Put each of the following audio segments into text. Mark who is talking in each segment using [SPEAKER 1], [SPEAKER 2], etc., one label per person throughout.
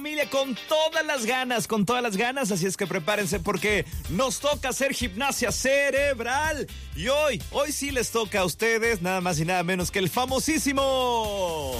[SPEAKER 1] Familia, con todas las ganas, así es que prepárense porque nos toca hacer gimnasia cerebral. Y hoy sí les toca a ustedes nada más y nada menos que el famosísimo...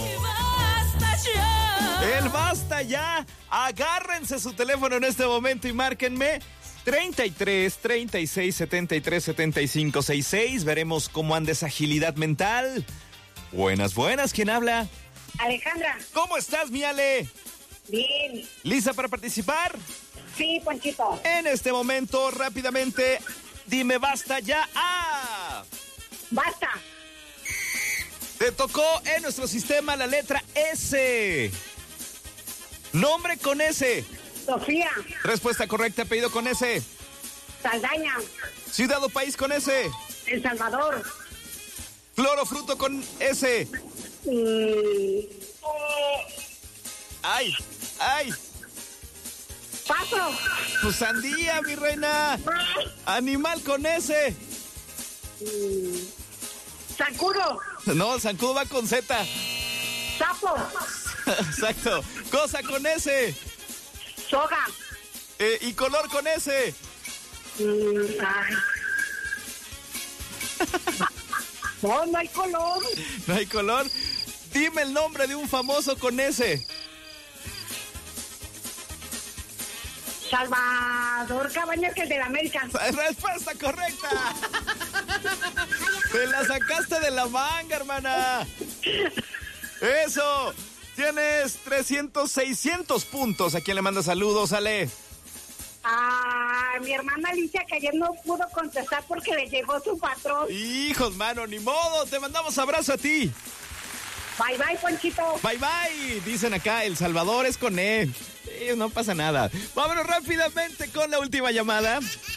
[SPEAKER 1] ¡El basta ya! Agárrense su teléfono en este momento y márquenme 33 36 73 75 66. Veremos cómo anda esa agilidad mental. Buenas, ¿quién habla?
[SPEAKER 2] Alejandra.
[SPEAKER 1] ¿Cómo estás, mi Ale?
[SPEAKER 2] Bien.
[SPEAKER 1] ¿Lista para participar?
[SPEAKER 2] Sí, Ponchito.
[SPEAKER 1] En este momento, rápidamente, dime basta ya. ¡Ah!
[SPEAKER 2] Basta.
[SPEAKER 1] Te tocó en nuestro sistema la letra S. Nombre con S.
[SPEAKER 2] Sofía.
[SPEAKER 1] Respuesta correcta, apellido con S.
[SPEAKER 2] Saldaña.
[SPEAKER 1] Ciudad o país con S.
[SPEAKER 2] El Salvador.
[SPEAKER 1] Flor o fruto con S. ¡Ay!
[SPEAKER 2] Paso.
[SPEAKER 1] Pues sandía, mi reina. Animal con S.
[SPEAKER 2] Zancudo.
[SPEAKER 1] No, zancudo va con Z.
[SPEAKER 2] Sapo.
[SPEAKER 1] Exacto. Cosa con S.
[SPEAKER 2] Soga.
[SPEAKER 1] Y color con S.
[SPEAKER 2] Ay. No hay color.
[SPEAKER 1] No hay color. Dime el nombre de un famoso con S.
[SPEAKER 2] Salvador Cabañas, que es de la América.
[SPEAKER 1] Respuesta correcta. Te la sacaste de la manga, hermana. Eso. Tienes 600 puntos. ¿A quién le manda saludos, Ale?
[SPEAKER 2] A mi hermana Alicia, que ayer no pudo contestar porque le llegó su patrón.
[SPEAKER 1] Hijos, mano, ni modo. Te mandamos abrazo a ti.
[SPEAKER 2] Bye, bye, Ponchito.
[SPEAKER 1] Bye, bye. Dicen acá, El Salvador es con E. Sí, no pasa nada. Vámonos rápidamente con la última llamada.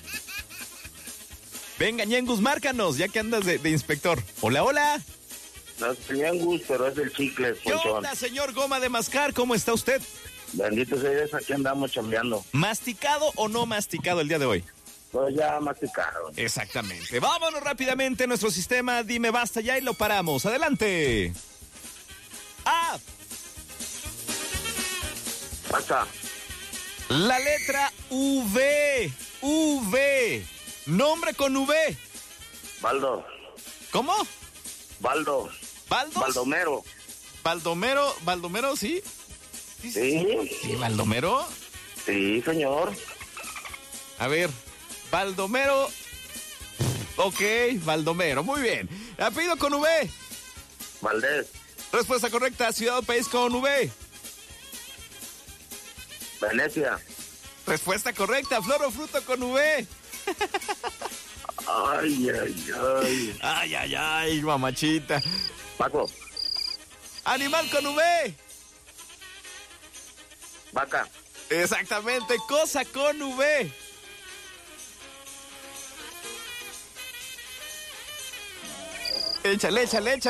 [SPEAKER 1] Venga, Ñengus, márcanos, ya que andas de inspector. Hola.
[SPEAKER 3] No es Ñengus, pero es el chicle,
[SPEAKER 1] ¿Qué
[SPEAKER 3] Ponchón.
[SPEAKER 1] onda, señor Goma de Mascar? ¿Cómo está usted?
[SPEAKER 3] Bendito sea Dios, aquí andamos chambeando.
[SPEAKER 1] ¿Masticado o no masticado el día de hoy?
[SPEAKER 3] Pues ya masticaron.
[SPEAKER 1] Exactamente. Vámonos rápidamente a nuestro sistema. Dime basta ya y lo paramos. Adelante. A.
[SPEAKER 3] Basta.
[SPEAKER 1] La letra V. Nombre con V.
[SPEAKER 3] Baldo.
[SPEAKER 1] ¿Cómo?
[SPEAKER 3] ¿Baldos? Baldomero.
[SPEAKER 1] Baldomero, ¿sí?
[SPEAKER 3] Sí.
[SPEAKER 1] ¿Baldomero?
[SPEAKER 3] Sí, señor.
[SPEAKER 1] A ver, Baldomero. Ok, Baldomero, muy bien. Apellido con V.
[SPEAKER 3] Valdés.
[SPEAKER 1] Respuesta correcta, ciudad o país con V.
[SPEAKER 3] Venecia.
[SPEAKER 1] Respuesta correcta, flor o fruto con V. Ay, mamachita.
[SPEAKER 3] Paco.
[SPEAKER 1] Animal con V.
[SPEAKER 3] Vaca.
[SPEAKER 1] Exactamente, cosa con V. Échale.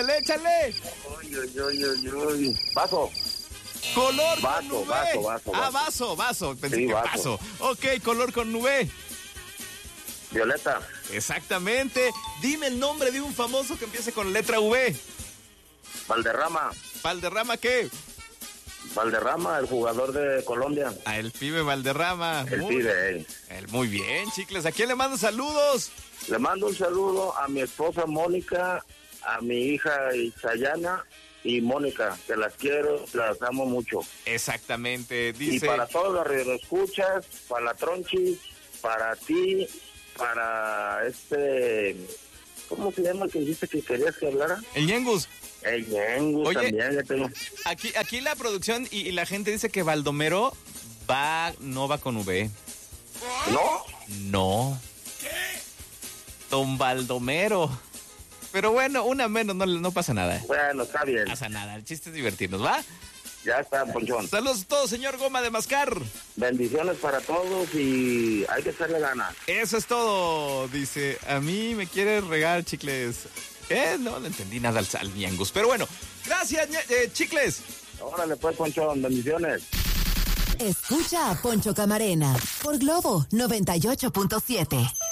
[SPEAKER 3] Vaso.
[SPEAKER 1] Color
[SPEAKER 3] Vaso,
[SPEAKER 1] con V.
[SPEAKER 3] vaso.
[SPEAKER 1] Ah, vaso. Pensé
[SPEAKER 3] Sí,
[SPEAKER 1] que
[SPEAKER 3] vaso.
[SPEAKER 1] Ok, color con V.
[SPEAKER 3] Violeta.
[SPEAKER 1] Exactamente. Dime el nombre de un famoso que empiece con la letra V.
[SPEAKER 3] Valderrama.
[SPEAKER 1] ¿Valderrama qué?
[SPEAKER 3] Valderrama, el jugador de Colombia.
[SPEAKER 1] A el pibe Valderrama. Muy bien, chicles. ¿A quién le mando saludos?
[SPEAKER 3] Le mando un saludo a mi esposa Mónica, a mi hija Isayana y Mónica, que las quiero, las amo mucho.
[SPEAKER 1] Exactamente, dice...
[SPEAKER 3] Y para todos los radioescuchas, para la Tronchis, para ti, para ¿cómo se llama el que dijiste que querías que hablara?
[SPEAKER 1] El Ñengus.
[SPEAKER 3] El Ñengus.
[SPEAKER 1] Oye,
[SPEAKER 3] también, ya tengo.
[SPEAKER 1] Aquí la producción y la gente dice que Baldomero no va con V.
[SPEAKER 3] ¿No?
[SPEAKER 1] No. ¿Qué? Don Baldomero. Pero bueno, una menos, no pasa nada.
[SPEAKER 3] Bueno, está bien.
[SPEAKER 1] No pasa nada, el chiste es divertirnos, ¿va?
[SPEAKER 3] Ya está, Ponchón.
[SPEAKER 1] Saludos a todos, señor Goma de Mascar.
[SPEAKER 3] Bendiciones para todos y hay que echarle ganas.
[SPEAKER 1] Eso es todo, dice. A mí me quiere regar chicles. No le entendí nada al Ñengus. Pero bueno, gracias, chicles.
[SPEAKER 3] Órale pues, Ponchón, bendiciones.
[SPEAKER 4] Escucha a Poncho Camarena por Globo 98.7.